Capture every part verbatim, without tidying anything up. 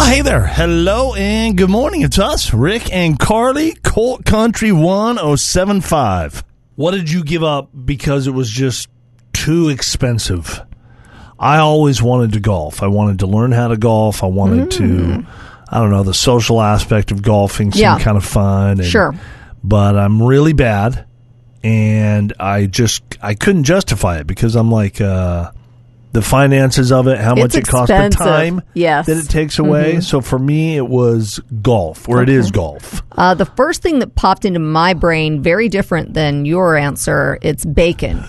hey there. Hello and good morning. It's us, Rick and Carly, Colt Country one oh seven point five. What did you give up because it was just too expensive? I always wanted to golf. I wanted to learn how to golf. I wanted mm. to, I don't know, the social aspect of golfing seemed yeah. kind of fun. And, sure. But I'm really bad, and I just, I couldn't justify it because I'm like, uh, the finances of it, how much it's it costs, the time yes. that it takes away. Mm-hmm. So for me, it was golf, or okay. it is golf. Uh, the first thing that popped into my brain, very different than your answer, it's bacon.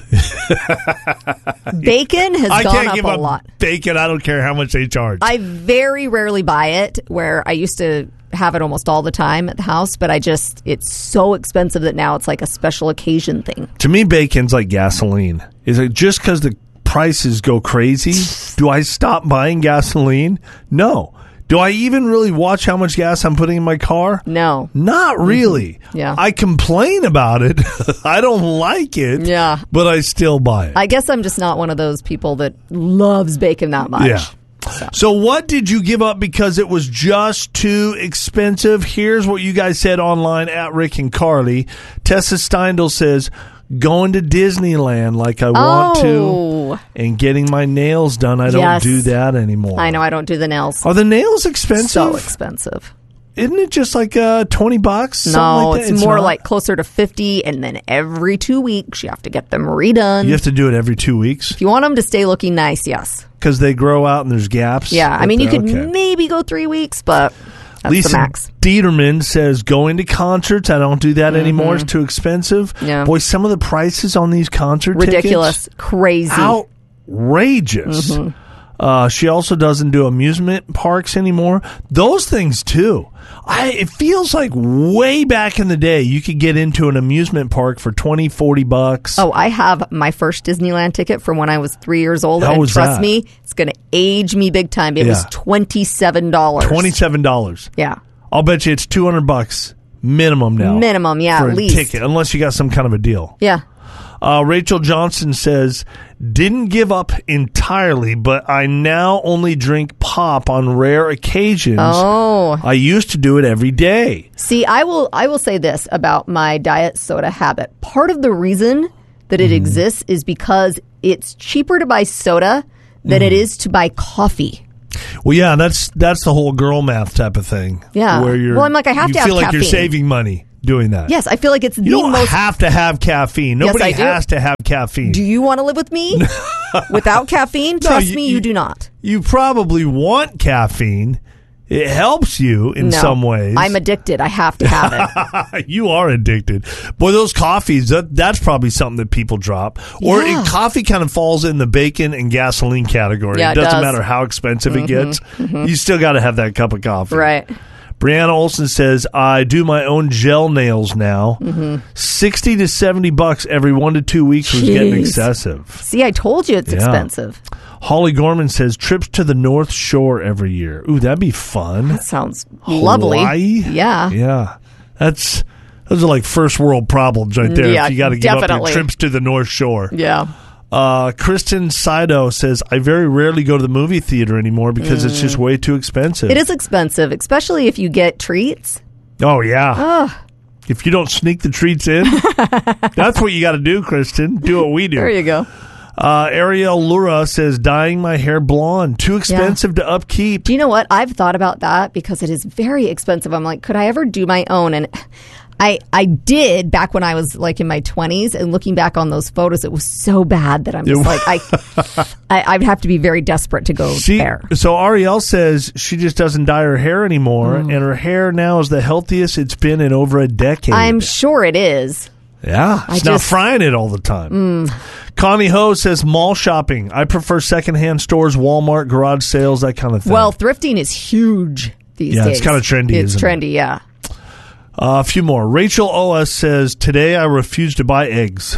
Bacon has I gone can't up give a up lot. Bacon, I don't care how much they charge. I very rarely buy it, where I used to have it almost all the time at the house, but I just, it's so expensive that now it's like a special occasion thing. To me, bacon's like gasoline. Is it just because the prices go crazy, do I stop buying gasoline? No. Do I even really watch how much gas I'm putting in my car? No. Not really. Mm-hmm. Yeah. I complain about it. I don't like it. Yeah. But I still buy it. I guess I'm just not one of those people that loves bacon that much. Yeah. So. so what did you give up because it was just too expensive? Here's what you guys said online at Rick and Carly. Tessa Steindl says, going to Disneyland like I want oh. to, and getting my nails done. I don't yes. do that anymore. I know, I don't do the nails. Are the nails expensive? So expensive. Isn't it just like uh, twenty bucks? No, like it's, it's more not? like closer to fifty, and then every two weeks you have to get them redone. You have to do it every two weeks? If you want them to stay looking nice, yes. Because they grow out and there's gaps? Yeah, I mean, you could okay. maybe go three weeks, but that's Lisa the max. Dieterman says, going to concerts, I don't do that mm-hmm. anymore. It's too expensive. Yeah. Boy, some of the prices on these concert ridiculous, tickets. Crazy. Outrageous. Mm-hmm. Uh, she also doesn't do amusement parks anymore. Those things, too. I, it feels like way back in the day, you could get into an amusement park for twenty, forty bucks. Oh, I have my first Disneyland ticket from when I was three years old. How and was trust that? me, it's going to age me big time. It Yeah. was twenty-seven dollars. twenty-seven dollars. Yeah. I'll bet you it's two hundred bucks minimum now. Minimum, yeah, for at a least. ticket, unless you got some kind of a deal. Yeah. Uh, Rachel Johnson says, didn't give up entirely, but I now only drink pop on rare occasions. Oh. I used to do it every day. See, I will I will say this about my diet soda habit. Part of the reason that it mm. exists is because it's cheaper to buy soda than mm. it is to buy coffee. Well, yeah, that's that's the whole girl math type of thing. Yeah. Where you're, well, I'm like, I have you to have feel like caffeine. you're saving money doing that. Yes, I feel like it's you the don't most... have to have caffeine. Nobody yes, I do. has to have caffeine. Do you want to live with me without caffeine? No, Trust you, me, you, you do not. You probably want caffeine. It helps you in no, some ways. I'm addicted. I have to have it. You are addicted. Boy, those coffees, that, that's probably something that people drop. Or yeah. it, coffee kind of falls in the bacon and gasoline category. Yeah, it doesn't it does. matter how expensive mm-hmm, it gets. Mm-hmm. You still got to have that cup of coffee. Right. Brianna Olson says, I do my own gel nails now. Mm-hmm. sixty to seventy bucks every one to two weeks was Jeez. getting excessive. See, I told you it's yeah. expensive. Holly Gorman says, trips to the North Shore every year. Ooh, that'd be fun. That sounds lovely. Hawaii? Yeah. Yeah. That's, those are like first world problems right there. Yeah, if you got to give definitely. up your trips to the North Shore. Yeah. Uh, Kristen Sido says, I very rarely go to the movie theater anymore because mm. it's just way too expensive. It is expensive, especially if you get treats. Oh, yeah. Ugh. If you don't sneak the treats in, that's what you got to do, Kristen. Do what we do. There you go. Uh, Ariel Lura says, dyeing my hair blonde. Too expensive yeah. to upkeep. Do you know what? I've thought about that because it is very expensive. I'm like, could I ever do my own? And I I did back when I was like in my twenties, and looking back on those photos, it was so bad that I'm just like, I, I, I'd have to be very desperate to go she, there. So Ariel says she just doesn't dye her hair anymore, mm. and her hair now is the healthiest it's been in over a decade. I'm sure it is. Yeah, I it's just, not frying it all the time. Mm. Connie Ho says mall shopping. I prefer secondhand stores, Walmart, garage sales, that kind of thing. Well, thrifting is huge these yeah, days. it's kind of trendy, It's isn't trendy, it? yeah. Uh, a few more. Rachel O S says, today I refuse to buy eggs.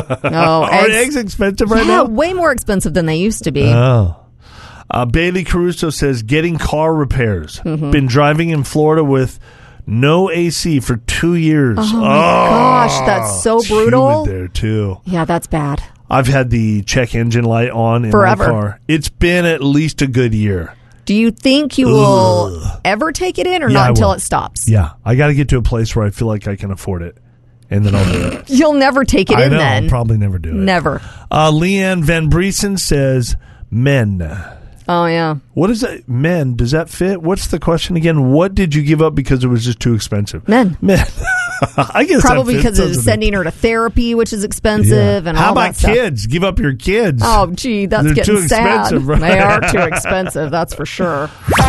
Oh, Are eggs, eggs expensive right yeah, now? way more expensive than they used to be. Oh. Uh, Bailey Caruso says, getting car repairs. Mm-hmm. Been driving in Florida with no A C for two years. Oh, my oh, gosh, that's so it's brutal. humid there, too. Yeah, that's bad. I've had the check engine light on in Forever. my car. It's been at least a good year. Do you think you will Ugh. ever take it in or yeah, not I until will. it stops? Yeah. I got to get to a place where I feel like I can afford it. And then I'll do it. You'll never take it I in know, then. I'll probably never do it. Never. Uh, Leanne Van Briesen says, men. Oh, yeah. What is that? Men, does that fit? What's the question again? What did you give up because it was just too expensive? Men. Men. I guess probably that fits, because of sending her to therapy, which is expensive, yeah. and How all about that stuff. kids? Give up your kids. Oh, gee, that's They're getting too sad. expensive, right? They are too expensive, that's for sure.